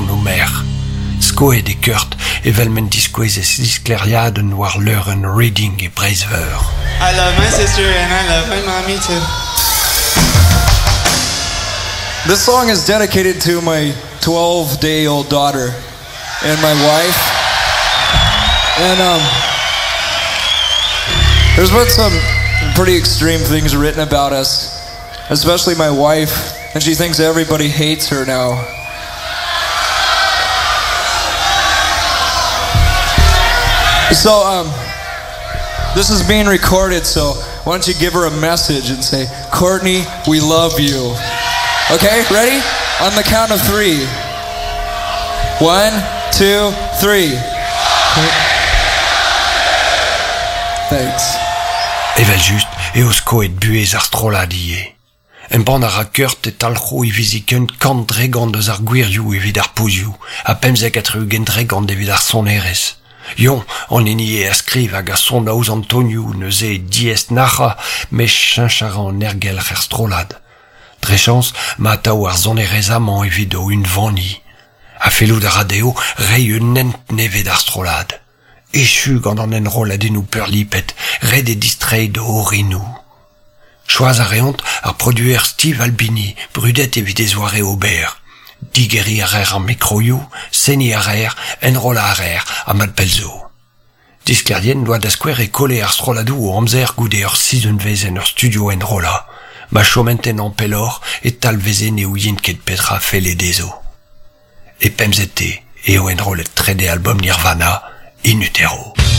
an Homer. Skoet e Kurt e velmen diskwezes diskleriaden war leuren reading e breizveur. I love my sister and I love my mommy too. This song is dedicated to my 12-day-old daughter and my wife. And there's been some pretty extreme things written about us, especially my wife, and she thinks everybody hates her now. So this is being recorded, so why don't you give her a message and say, Courtney, we love you. Okay, ready? On the count of 3. 1, 2, 3. Thanks. Evel just, eo skoet buez ar strolad ie. En band ar a Kurt e talc'ho e viziken kant dregant eus ar gwirioù evit ar pouzioù, a pemzek atru gen dregant evit ar sonerez. Yon, on enie a skriv hag a son daouz Antonioù neuze diest nacha, mech chincharan nergel ar strolad. Trechans, ma ataou ar sonerez amant evit o un vani. A felou da radeo, rei un nent nevet ar strolad. Echu gant an enroladennoù peurlipet, red e distreid o orinou. Choaz a reont ar produer Steve Albini, brudet evit e zoare ober. Digeri ar er ar mikroioù, seni ar er, enrola ar er, a mat pelzo. Disklerien doa da skwer e kole ar stroladou o amzer goude ur sizunvezen ur studio enrola. Ma chomenten an pelor e talvezen e ouien ket petra fel e dezo. E pemzete eo enrolet 3D album Nirvana in utero.